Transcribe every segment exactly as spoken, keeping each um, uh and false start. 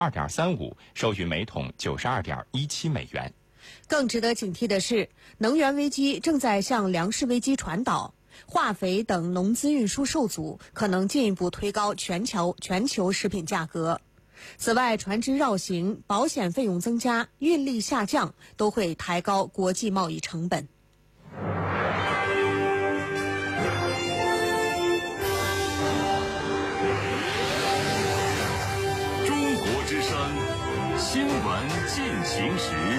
二点三五，收于每桶九十二点一七美元。 更值得警惕的是，能源危机正在向粮食危机传导，化肥等农资运输受阻，可能进一步推高全球全球食品价格。此外，船只绕行、保险费用增加、运力下降，都会抬高国际贸易成本。 中国之声新闻进行时。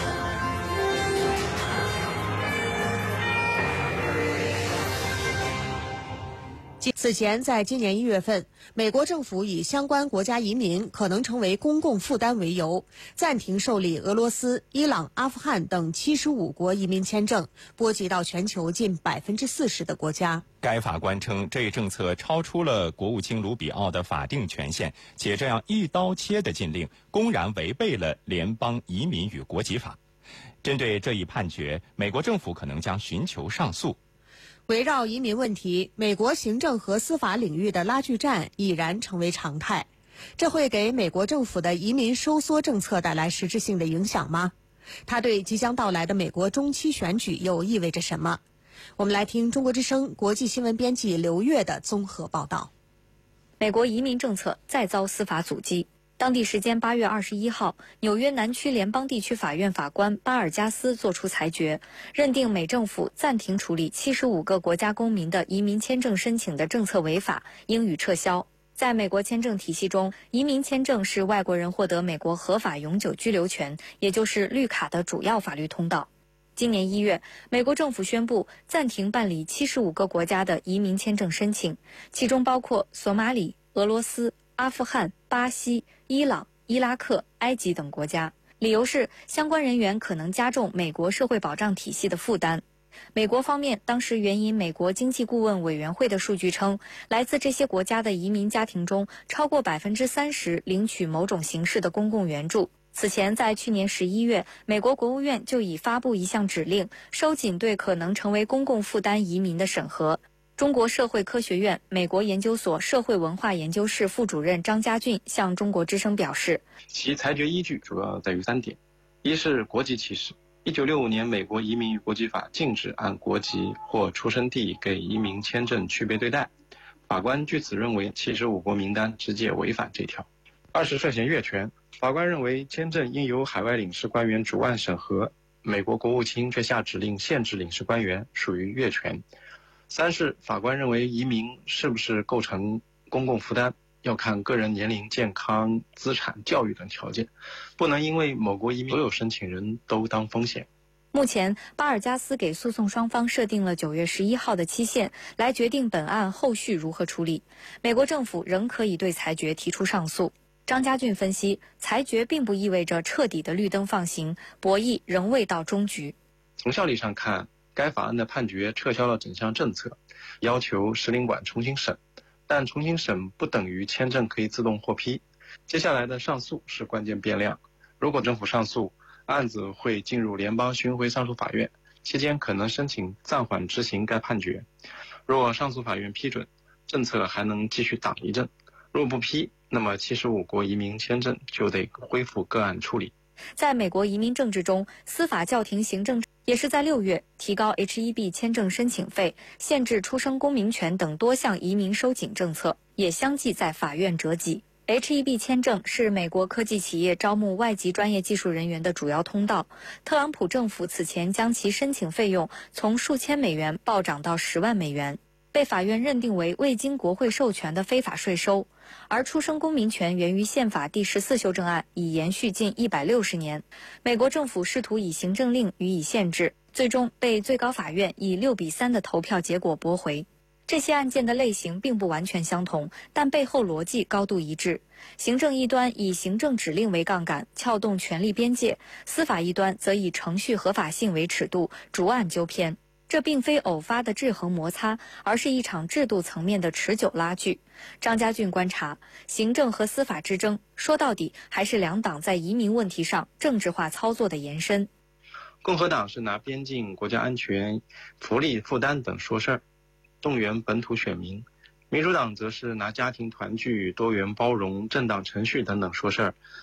此前，在今年一月份，美国政府以相关国家移民可能成为公共负担为由，暂停受理俄罗斯、伊朗、阿富汗等七十五国移民签证，波及到全球近百分之四十的国家。 该法官称，这一政策超出了国务卿卢比奥的法定权限，且这样一刀切的禁令公然违背了联邦移民与国籍法。针对这一判决，美国政府可能将寻求上诉。 围绕移民问题，美国行政和司法领域的拉锯战已然成为常态。这会给美国政府的移民收缩政策带来实质性的影响吗？它对即将到来的美国中期选举又意味着什么？我们来听中国之声国际新闻编辑刘月的综合报道。 美国移民政策再遭司法阻击。当地时间八月二十一号，纽约南区联邦地区法院法官巴尔加斯作出裁决，认定美政府暂停处理七十五个国家公民的移民签证申请的政策违法，应予撤销。在美国签证体系中，移民签证是外国人获得美国合法永久居留权，也就是绿卡的主要法律通道。今年一月，美国政府宣布暂停办理七十五个国家的移民签证申请，其中包括索马里、俄罗斯、阿富汗、巴西、伊朗、伊拉克、埃及等国家，理由是相关人员可能加重美国社会保障体系的负担。美国方面当时援引美国经济顾问委员会的数据称，来自这些国家的移民家庭中，超过百分之三十领取某种形式的公共援助。此前，在去年十一月，美国国务院就已发布一项指令，收紧对可能成为公共负担移民的审核。中国社会科学院美国研究所社会文化研究室副主任张家俊向中国之声表示， 其裁决依据主要在于三点：一是国籍歧视。一九六五年美国移民与国籍法禁止按国籍或出生地给移民签证区别对待，法官据此认为七十五国名单直接违反这条。二是涉嫌越权，法官认为签证应由海外领事官员主案审核，美国国务卿却下指令限制领事官员，属于越权。三是法官认为移民是不是构成公共负担，要看个人年龄、健康、资产、教育等条件，不能因为某国移民所有申请人都当风险。 目前，巴尔加斯给诉讼双方设定了九月十一号的期限，来决定本案后续如何处理。美国政府仍可以对裁决提出上诉。张家俊分析，裁决并不意味着彻底的绿灯放行，博弈仍未到终局。 从效力上看，该法案的判决撤销了整项政策，要求使领馆重新审，但重新审不等于签证可以自动获批。接下来的上诉是关键变量，如果政府上诉，案子会进入联邦巡回上诉法院，期间可能申请暂缓执行该判决。若上诉法院批准，政策还能继续挡一阵；若不批，那么七十五国移民签证就得恢复个案处理。 在美国移民政治中，司法教廷行政也是在六月提高 H 一 B 签证申请费、限制出生公民权等多项移民收紧政策，也相继在法院折戟。H 一 B 签证是美国科技企业招募外籍专业技术人员的主要通道。特朗普政府此前将其申请费用从数千美元暴涨到十万美元，被法院认定为未经国会授权的非法税收。而出生公民权源于宪法第十四修正案，已延续近一百六十年。美国政府试图以行政令予以限制，最终被最高法院以六比三的投票结果驳回。这些案件的类型并不完全相同，但背后逻辑高度一致。行政一端以行政指令为杠杆，撬动权力边界；司法一端则以程序合法性为尺度，逐案纠偏。这并非偶发的制衡摩擦，而是一场制度层面的持久拉锯。张家俊观察，行政和司法之争，说到底还是两党在移民问题上政治化操作的延伸。 共和党是拿边境、国家安全、福利负担等说事儿，动员本土选民； 民主党则是拿家庭团聚、多元包容、正当程序等等说事儿，